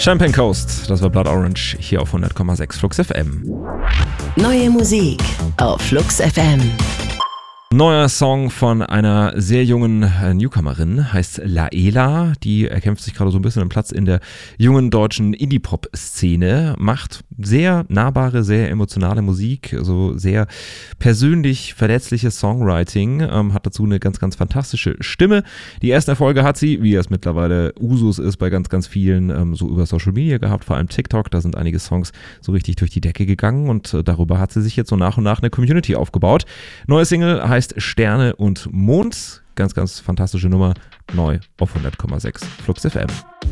Champagne Coast, das war Blood Orange hier auf 100,6 Flux FM. Neue Musik auf Flux FM. Neuer Song von einer sehr jungen Newcomerin, heißt Laela. Die erkämpft sich gerade so ein bisschen einen Platz in der jungen deutschen Indie-Pop-Szene, macht sehr nahbare, sehr emotionale Musik, so sehr persönlich verletzliches Songwriting, hat dazu eine ganz, ganz fantastische Stimme. Die ersten Erfolge hat sie, wie es mittlerweile Usus ist, bei ganz, ganz vielen so über Social Media gehabt, vor allem TikTok. Da sind einige Songs so richtig durch die Decke gegangen und darüber hat sie sich jetzt so nach und nach eine Community aufgebaut. Neue Single heißt Sterne und Mond. Ganz, ganz fantastische Nummer. Neu auf 100,6 Flux FM.